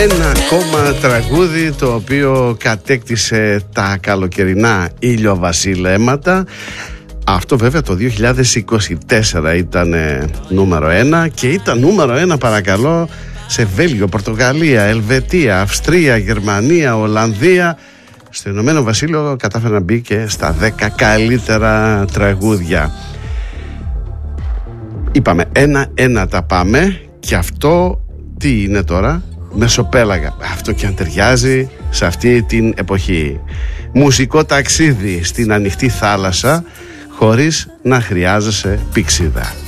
Ένα ακόμα τραγούδι το οποίο κατέκτησε τα καλοκαιρινά ηλιοβασιλέματα. Αυτό βέβαια το 2024 ήταν νούμερο 1 και ήταν νούμερο 1, παρακαλώ, σε Βέλγιο, Πορτογαλία, Ελβετία, Αυστρία, Γερμανία, Ολλανδία. Στο Ηνωμένο Βασίλειο κατάφερε να μπει και στα 10 καλύτερα τραγούδια. Είπαμε ένα τα πάμε. Και αυτό τι είναι τώρα? Μεσοπέλαγα. Αυτό και αν ταιριάζει σε αυτή την εποχή. Μουσικό ταξίδι στην ανοιχτή θάλασσα χωρίς να χρειάζεσαι πηξίδα.